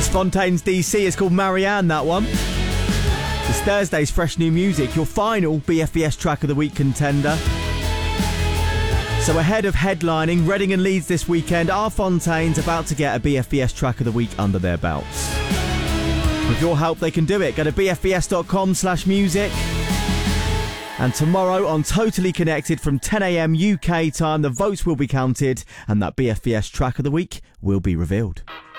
It's Fontaines DC. It's called Marianne, that one. It's Thursday's Fresh New Music, your final BFBS Track of the Week contender. So ahead of headlining Reading and Leeds this weekend, are Fontaines about to get a BFBS Track of the Week under their belts? With your help, they can do it. Go to bfbs.com/music. And tomorrow on Totally Connected from 10 a.m. UK time, the votes will be counted and that BFBS Track of the Week will be revealed.